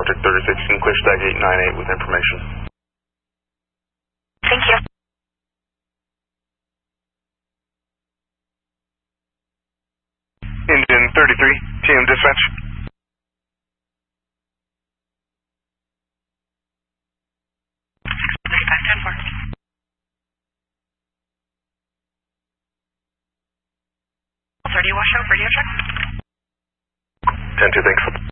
Project 36, can clear Stag 898 with information. Thank you. Engine 33, TM dispatch. Radio washout, radio check. 10-2, thanks.